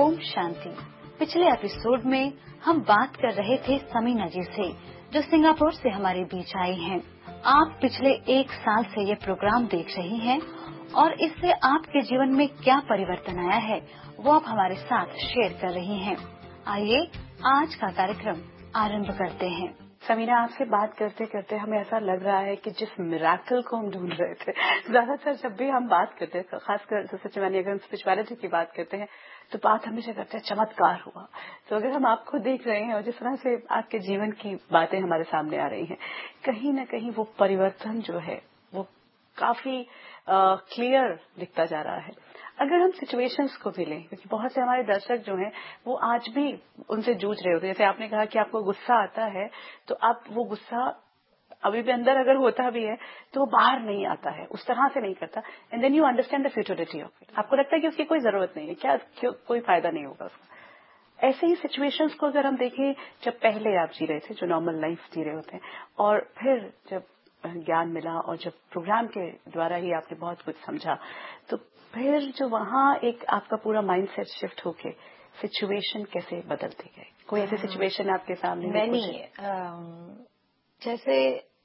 ओम शांति। पिछले एपिसोड में हम बात कर रहे थे समीना जी से, जो सिंगापुर से हमारे बीच आई हैं। आप पिछले 1 साल से ये प्रोग्राम देख रही हैं और इससे आपके जीवन में क्या परिवर्तन आया है वो आप हमारे साथ शेयर कर रही हैं। आइए आज का कार्यक्रम आरंभ करते हैं। समीना, आपसे बात करते करते हमें ऐसा लग रहा है कि जिस मिरेकल को हम ढूंढ रहे थे, ज्यादातर जब भी हम बात करते हैं, खासकर सचिवानी अगर हम स्पिरिचुअलिटी की बात करते हैं तो बात हमेशा करते हैं चमत्कार हुआ। तो अगर हम आपको देख रहे हैं और जिस तरह से आपके जीवन की बातें हमारे सामने आ रही हैं, कहीं न कहीं वो परिवर्तन जो है वो काफी क्लियर दिखता जा रहा है। अगर हम सिचुएशंस को भी लें, क्योंकि बहुत से हमारे दर्शक जो हैं वो आज भी उनसे जूझ रहे होते हैं। जैसे आपने कहा कि आपको गुस्सा आता है तो आप वो गुस्सा अभी भी अंदर अगर होता भी है तो वो बाहर नहीं आता है, उस तरह से नहीं करता। And then you understand the futility of it. आपको लगता है कि उसकी कोई जरूरत नहीं है, क्या कोई फायदा नहीं होगा उसका। ऐसे ही सिचुएशंस को अगर हम देखें, जब पहले आप जी रहे थे, जो नॉर्मल लाइफ जी रहे होते हैं, और फिर जब ज्ञान मिला और जब प्रोग्राम के द्वारा ही आपने बहुत कुछ समझा, तो फिर जो वहाँ एक आपका पूरा माइंडसेट शिफ्ट होके सिचुएशन कैसे बदलते गए? कोई ऐसी सिचुएशन आपके सामने? मैंने जैसे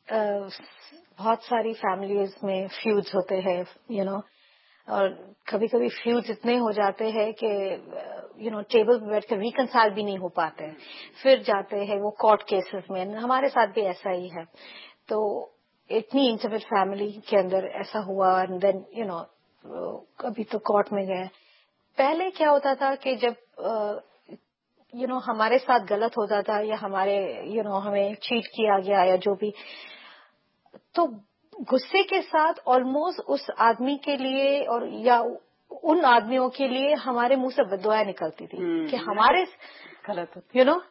बहुत सारी फैमिलीज में फ्यूड्स होते हैं, और कभी कभी फ्यूड्स इतने हो जाते हैं कि टेबल पे बैठ कर रिकंसाइल भी नहीं हो पाते हैं, फिर जाते हैं वो कोर्ट केसेस में। हमारे साथ भी ऐसा ही है। तो इतनी इंटीमेट फैमिली के अंदर ऐसा हुआ, एंड देन कभी तो कोर्ट में गए। पहले क्या होता था कि जब हमारे साथ गलत होता था या हमारे हमें चीट किया गया या जो भी, तो गुस्से के साथ ऑलमोस्ट उस आदमी के लिए और या उन आदमियों के लिए हमारे मुंह से बददुआएं निकलती थी कि हमारे गलत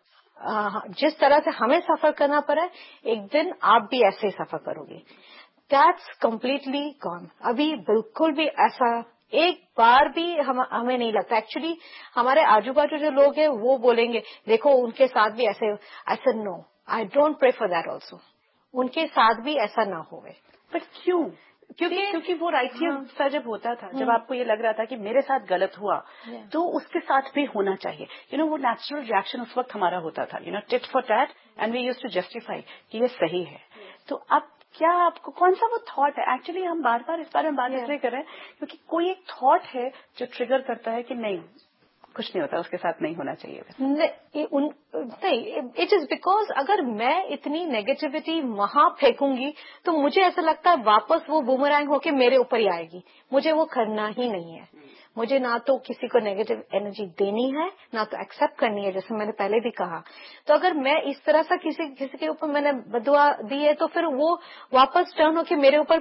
जिस तरह से हमें सफर करना पड़ा, एक दिन आप भी ऐसे ही सफर करोगे। That's completely gone. अभी बिल्कुल भी ऐसा एक बार भी हमें नहीं लगता। एक्चुअली हमारे आजू बाजू जो लोग हैं वो बोलेंगे देखो उनके साथ भी ऐसे। I said no, I don't pray for that also. उनके साथ भी ऐसा ना होवे। बट क्यों? क्योंकि वो राइटियस सा जब होता था, जब आपको ये लग रहा था कि मेरे साथ गलत हुआ तो उसके साथ भी होना चाहिए, वो नेचुरल रिएक्शन उस वक्त हमारा होता था, tit for tat, and we used to justify कि ये सही है। तो अब क्या आपको कौन सा वो थॉट है? एक्चुअली हम बार बार इस बारे में बात इसलिए कर रहे हैं क्योंकि कोई एक थॉट है जो ट्रिगर करता है कि नहीं, कुछ नहीं होता, उसके साथ नहीं होना चाहिए। नहीं, इट इज बिकॉज अगर मैं इतनी नेगेटिविटी वहां फेंकूंगी तो मुझे ऐसा लगता है वापस वो बूमरैंग होके मेरे ऊपर ही आएगी। मुझे वो करना ही नहीं है। मुझे ना तो किसी को नेगेटिव एनर्जी देनी है, ना तो एक्सेप्ट करनी है, जैसे मैंने पहले भी कहा। तो अगर मैं इस तरह से किसी के ऊपर मैंने बदुआ दी है तो फिर वो वापस टर्न होके मेरे ऊपर